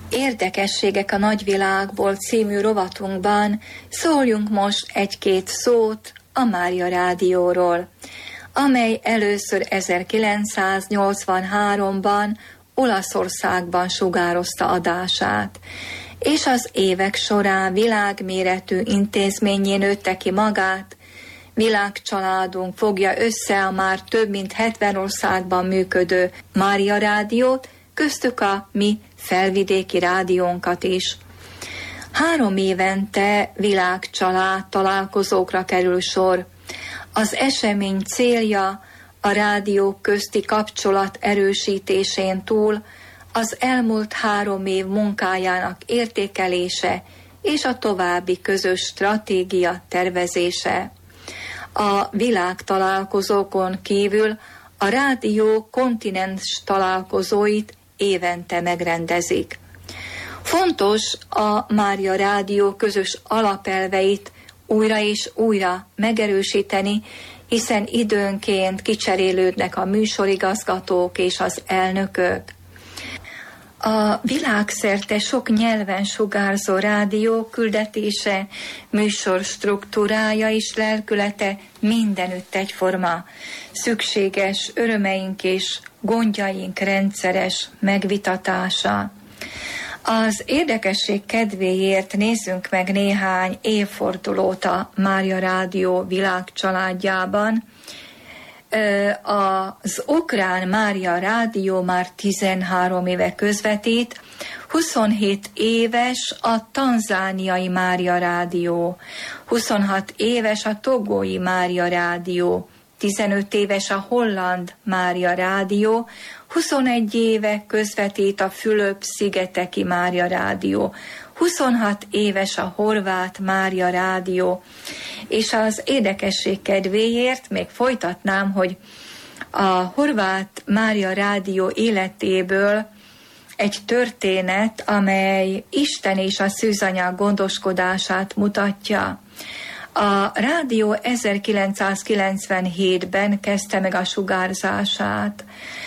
Érdekességek a nagyvilágból című rovatunkban szóljunk most egy-két szót a Mária Rádióról, amely először 1983-ban Olaszországban sugározta adását, és az évek során világméretű intézménnyé nőtte ki magát. Világcsaládunk fogja össze a már több mint 70 országban működő Mária Rádiót, köztük a mi felvidéki rádiónkat is. 3 évente világcsalád találkozókra kerül sor. Az esemény célja a rádiók közti kapcsolat erősítésén túl az elmúlt 3 év munkájának értékelése és a további közös stratégia tervezése. A világtalálkozókon kívül a rádió kontinens találkozóit évente megrendezik. Fontos a Mária Rádió közös alapelveit újra és újra megerősíteni, hiszen időnként kicserélődnek a műsorigazgatók és az elnökök. A világszerte sok nyelven sugárzó rádió küldetése, műsor struktúrája és lelkülete mindenütt egyforma. Szükséges örömeink és gondjaink rendszeres megvitatása. Az érdekesség kedvéért nézzünk meg néhány évfordulót a Mária Rádió világcsaládjában. Az ukrán Mária Rádió már 13 éve közvetít, 27 éves a tanzániai Mária Rádió, 26 éves a togói Mária Rádió, 15 éves a holland Mária Rádió, 21 éve közvetít a Fülöp-szigeteki Mária Rádió, 26 éves a horvát Mária Rádió, és az érdekesség kedvéért még folytatnám, hogy a horvát Mária Rádió életéből egy történet, amely Isten és a szűzanyag gondoskodását mutatja. A rádió 1997-ben kezdte meg a sugárzását.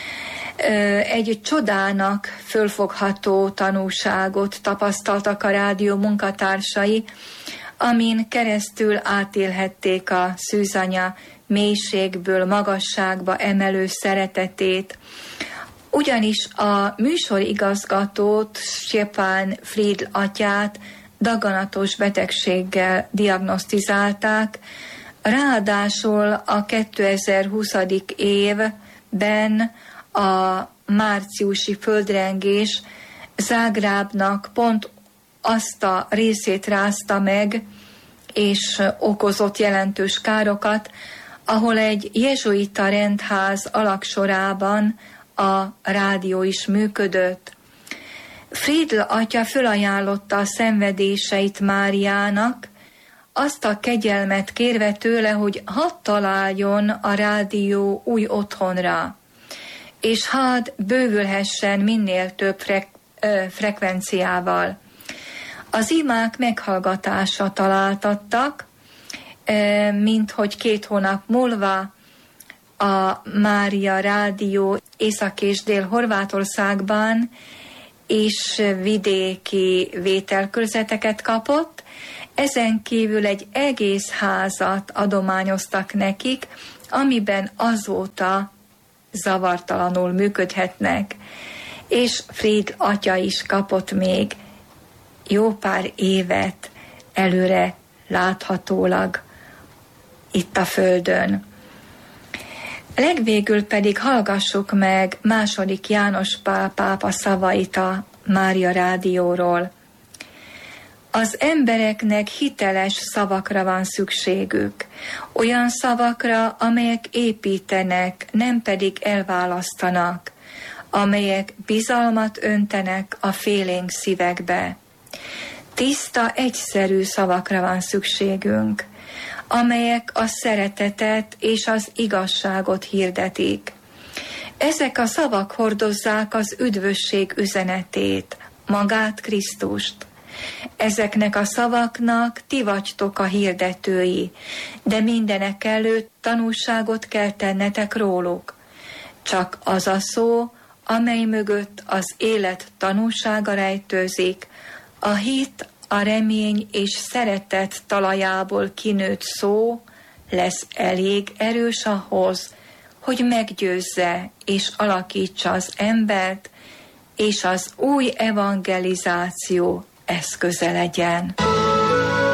Egy csodának fölfogható tanúságot tapasztaltak a rádió munkatársai, amin keresztül átélhették a szűzanya mélységből magasságba emelő szeretetét. Ugyanis a műsorigazgatót, Stjepan Friedl atyát daganatos betegséggel diagnosztizálták, ráadásul a 2020. évben a márciusi földrengés Zágrábnak pont azt a részét rázta meg, és okozott jelentős károkat, ahol egy jezsuita rendház alagsorában a rádió is működött. Friedl atya fölajánlotta a szenvedéseit Máriának, azt a kegyelmet kérve tőle, hogy hadd találjon a rádió új otthonra, és hadd bővülhessen minél több frekvenciával. Az imák meghallgatásra találtattak, mint hogy 2 hónap múlva a Mária Rádió Észak- és Dél-Horvátországban és vidéki vételkörzeteket kapott, ezen kívül egy egész házat adományoztak nekik, amiben azóta zavartalanul működhetnek, és Friedl atya is kapott még jó pár évet előre láthatólag itt a földön. Legvégül pedig hallgassuk meg II. János Pál pápa szavait a Mária Rádióról. Az embereknek hiteles szavakra van szükségük, olyan szavakra, amelyek építenek, nem pedig elválasztanak, amelyek bizalmat öntenek a félénk szívekbe. Tiszta, egyszerű szavakra van szükségünk, amelyek a szeretetet és az igazságot hirdetik. Ezek a szavak hordozzák az üdvösség üzenetét, magát Krisztust. Ezeknek a szavaknak ti vagytok a hirdetői, de mindenek előtt tanúságot kell tennetek róluk. Csak az a szó, amely mögött az élet tanúsága rejtőzik, a hit, a remény és szeretet talajából kinőtt szó lesz elég erős ahhoz, hogy meggyőzze és alakítsa az embert, és az új evangelizáció eszköze legyen.